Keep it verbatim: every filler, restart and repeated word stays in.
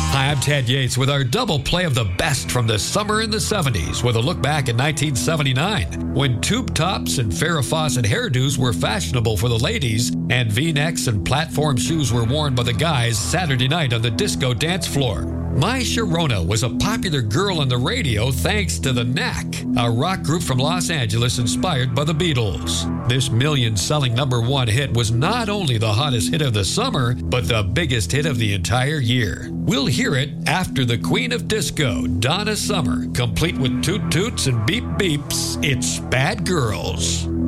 Hi, I'm Ted Yates with our double play of the best from the summer in the seventies with a look back at nineteen seventy-nine when tube tops and Farrah Fawcett hairdos were fashionable for the ladies and V-necks and platform shoes were worn by the guys Saturday night on the disco dance floor. My Sharona was a popular girl on the radio thanks to The Knack, a rock group from Los Angeles inspired by the Beatles. This million-selling number one hit was not only the hottest hit of the summer, but the biggest hit of the entire year. We'll hear it after the Queen of Disco, Donna Summer, complete with toot toots and beep beeps. It's Bad Girls.